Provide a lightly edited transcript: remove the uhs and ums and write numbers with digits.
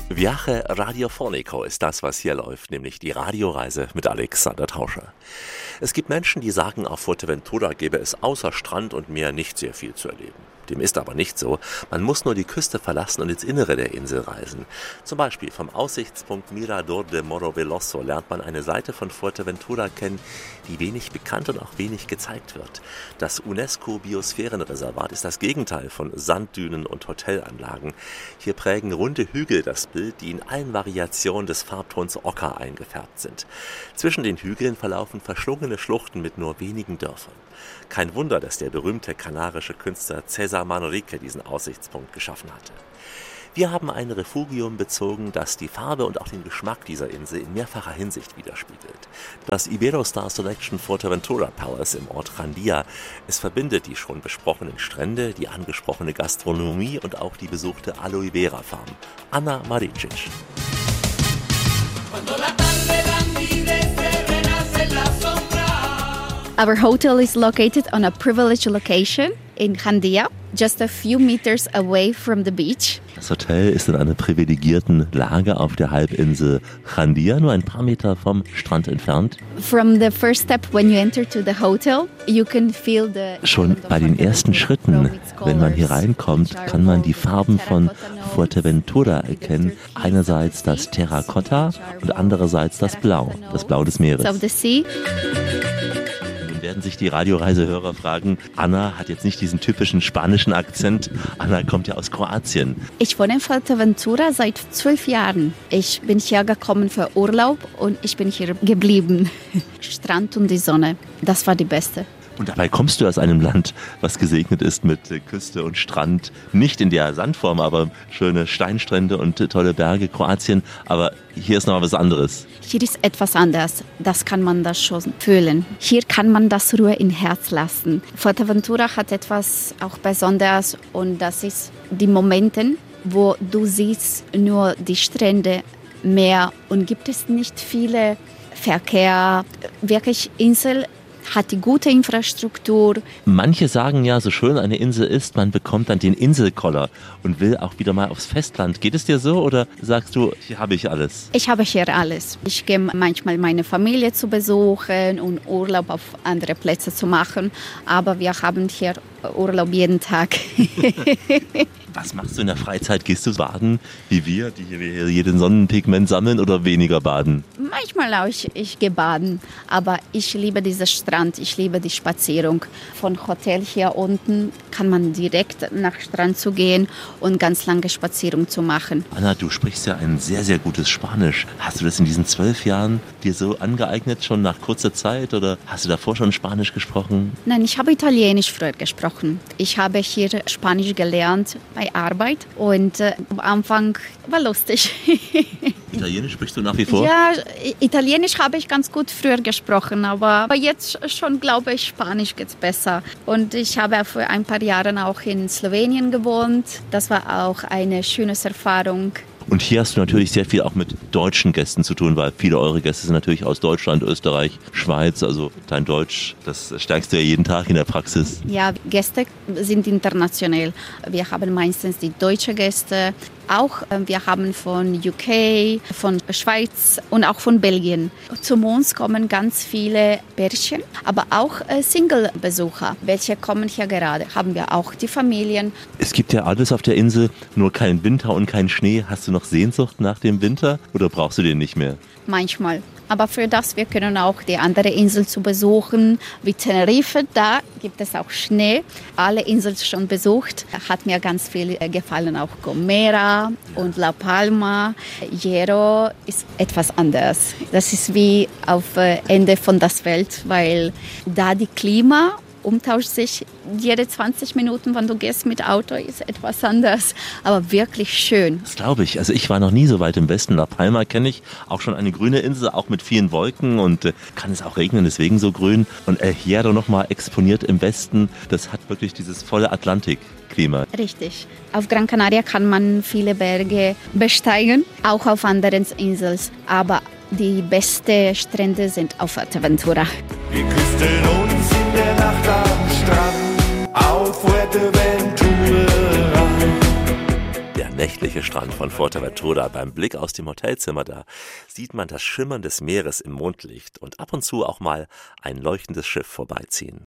Viaje Radiofonico ist das, was hier läuft, nämlich die Radioreise mit Alexander Tauscher. Es gibt Menschen, die sagen, auf Fuerteventura gäbe es außer Strand und Meer nicht sehr viel zu erleben. Dem ist aber nicht so. Man muss nur die Küste verlassen und ins Innere der Insel reisen. Zum Beispiel vom Aussichtspunkt Mirador de Morro Veloso lernt man eine Seite von Fuerteventura kennen, die wenig bekannt und auch wenig gezeigt wird. Das UNESCO-Biosphärenreservat ist das Gegenteil von Sanddünen und Hotelanlagen. Hier prägen runde Hügel das Bild, die in allen Variationen des Farbtons Ocker eingefärbt sind. Zwischen den Hügeln verlaufen verschlungene Schluchten mit nur wenigen Dörfern. Kein Wunder, dass der berühmte kanarische Künstler César Manrique diesen Aussichtspunkt geschaffen hatte. Wir haben ein Refugium bezogen, das die Farbe und auch den Geschmack dieser Insel in mehrfacher Hinsicht widerspiegelt. Das Iberostar Selection Fuerteventura Palace im Ort Jandia. Es verbindet die schon besprochenen Strände, die angesprochene Gastronomie und auch die besuchte Aloe Vera Farm. Ana Maricic. Our hotel is located on a privileged location in Jandia, just a few meters away from the beach. Das Hotel ist in einer privilegierten Lage auf der Halbinsel Jandia, nur ein paar Meter vom Strand entfernt. From the first step when you enter to the hotel, you can feel the... Schon bei den ersten Schritten, wenn man hier reinkommt, kann man die Farben von Fuerteventura erkennen. Einerseits das Terrakotta und andererseits das Blau des Meeres. Of the sea. Werden sich die Radioreisehörer fragen, Anna hat jetzt nicht diesen typischen spanischen Akzent. Anna kommt ja aus Kroatien. Ich wohne in Fuerteventura seit 12 Jahren. Ich bin hier gekommen für Urlaub und ich bin hier geblieben. Strand und die Sonne, das war die beste. Und dabei kommst du aus einem Land, was gesegnet ist mit Küste und Strand. Nicht in der Sandform, aber schöne Steinstrände und tolle Berge, Kroatien. Aber hier ist noch was anderes. Hier ist etwas anders. Das kann man das schon fühlen. Hier kann man das Ruhe im Herz lassen. Fuerteventura hat etwas auch Besonderes und das ist die Momente, wo du siehst nur die Strände, Meer und gibt es nicht viele Verkehr. Wirklich Insel hat die gute Infrastruktur. Manche sagen ja, so schön eine Insel ist, man bekommt dann den Inselkoller und will auch wieder mal aufs Festland. Geht es dir so oder sagst du, hier habe ich alles? Ich habe hier alles. Ich gehe manchmal meine Familie zu besuchen und Urlaub auf andere Plätze zu machen, aber wir haben hier Urlaub jeden Tag. Was machst du in der Freizeit? Gehst du baden, wie wir, die hier jeden Sonnenpigment sammeln oder weniger baden? Manchmal auch, ich gehe baden, aber ich liebe diesen Strand, ich liebe die Spazierung. Von Hotel hier unten kann man direkt nach Strand zu gehen und ganz lange Spazierung zu machen. Anna, du sprichst ja ein sehr, sehr gutes Spanisch. Hast du das in diesen 12 Jahren dir so angeeignet, schon nach kurzer Zeit oder hast du davor schon Spanisch gesprochen? Nein, ich habe Italienisch früher gesprochen. Ich habe hier Spanisch gelernt bei Arbeit und am Anfang war lustig. Italienisch sprichst du nach wie vor? Ja, Italienisch habe ich ganz gut früher gesprochen, aber jetzt schon glaube ich, Spanisch geht's besser. Und ich habe für ein paar Jahre auch in Slowenien gewohnt. Das war auch eine schöne Erfahrung. Und hier hast du natürlich sehr viel auch mit deutschen Gästen zu tun, weil viele eure Gäste sind natürlich aus Deutschland, Österreich, Schweiz. Also dein Deutsch, das stärkst du ja jeden Tag in der Praxis. Ja, Gäste sind international. Wir haben meistens die deutschen Gäste. Auch wir haben von UK, von Schweiz und auch von Belgien. Zu uns kommen ganz viele Pärchen, aber auch Single-Besucher. Welche kommen hier gerade? Haben wir auch die Familien. Es gibt ja alles auf der Insel, nur keinen Winter und keinen Schnee. Hast du noch Sehnsucht nach dem Winter oder brauchst du den nicht mehr? Manchmal. Aber für das, wir können auch die andere Insel zu besuchen, wie Tenerife. Da gibt es auch Schnee. Alle Inseln schon besucht. Hat mir ganz viel gefallen. Auch Gomera und La Palma. Hierro ist etwas anders. Das ist wie auf Ende von der Welt, weil da die Klima umtauscht sich jede 20 Minuten, wenn du gehst mit Auto, ist etwas anders, aber wirklich schön. Das glaube ich. Also ich war noch nie so weit im Westen. La Palma kenne ich, auch schon eine grüne Insel, auch mit vielen Wolken und kann es auch regnen, deswegen so grün. Und Hierro nochmal exponiert im Westen, das hat wirklich dieses volle Atlantikklima. Richtig. Auf Gran Canaria kann man viele Berge besteigen, auch auf anderen Inseln, aber die besten Strände sind auf Fuerteventura. Wir küssten uns in der Nacht am Strand auf Fuerteventura. Der nächtliche Strand von Fuerteventura. Beim Blick aus dem Hotelzimmer, da sieht man das Schimmern des Meeres im Mondlicht und ab und zu auch mal ein leuchtendes Schiff vorbeiziehen.